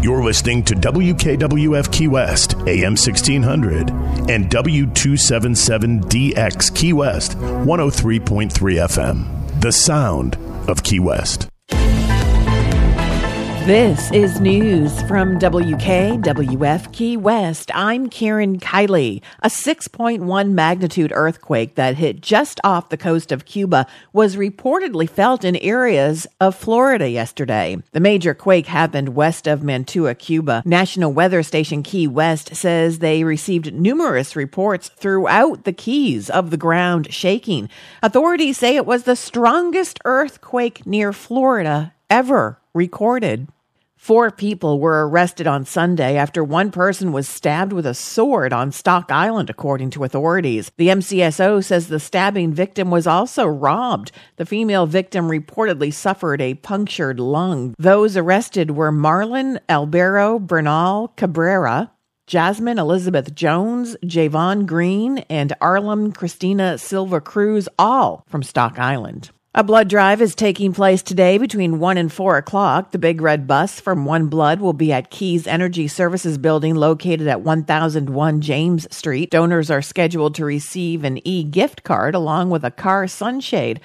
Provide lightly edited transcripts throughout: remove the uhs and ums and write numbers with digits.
You're listening to WKWF Key West, AM 1600, and W277DX Key West, 103.3 FM. The sound of Key West. This is news from WKWF Key West. I'm Karen Kiley. A 6.1 magnitude earthquake that hit just off the coast of Cuba was reportedly felt in areas of Florida yesterday. The major quake happened west of Mantua, Cuba. National Weather Station Key West says they received numerous reports throughout the Keys of the ground shaking. Authorities say it was the strongest earthquake near Florida ever recorded. 4 people were arrested on Sunday after one person was stabbed with a sword on Stock Island, according to authorities. The MCSO says the stabbing victim was also robbed. The female victim reportedly suffered a punctured lung. Those arrested were Marlon Albero Bernal Cabrera, Jasmine Elizabeth Jones, Javon Green, and Arlem Christina Silva Cruz, all from Stock Island. A blood drive is taking place today between 1 and 4 o'clock. The Big Red Bus from One Blood will be at Keys Energy Services building located at 1001 James Street. Donors are scheduled to receive an e-gift card along with a car sunshade.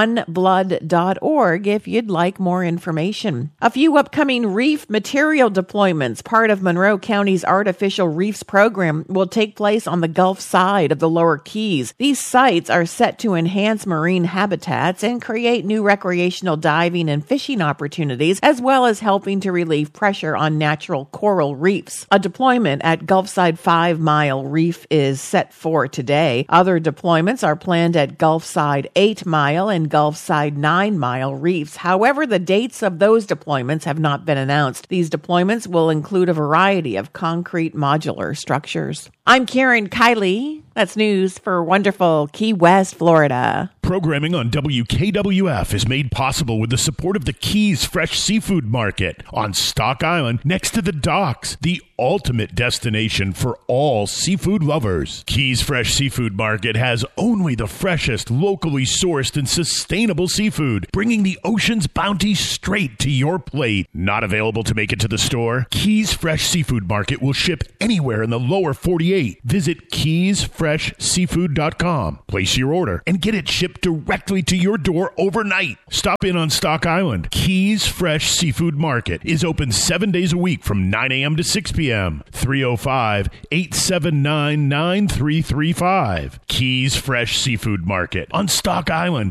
oneblood.org if you'd like more information. A few upcoming reef material deployments, part of Monroe County's Artificial Reefs program, will take place on the Gulf side of the Lower Keys. These sites are set to enhance marine habitats and create new recreational diving and fishing opportunities, as well as helping to relieve pressure on natural coral reefs. A deployment at Gulfside 5 Mile Reef is set for today. Other deployments are planned at Gulfside 8 Mile and Gulfside 9 Mile reefs. However, the dates of those deployments have not been announced. These deployments will include a variety of concrete modular structures. I'm Karen Kiley. That's news for wonderful Key West, Florida. Programming on WKWF is made possible with the support of the Keys Fresh Seafood Market on Stock Island next to the docks, the ultimate destination for all seafood lovers. Keys Fresh Seafood Market has only the freshest, locally sourced and sustainable seafood, bringing the ocean's bounty straight to your plate. Not available to make it to the store? Keys Fresh Seafood Market will ship anywhere in the lower 48. Visit KeysFreshSeafood.com. Place your order and get it shipped directly to your door overnight. Stop in on Stock Island. Keys Fresh Seafood Market is open 7 days a week from 9 a.m. to 6 p.m. 305-879-9335. Keys Fresh Seafood Market on Stock Island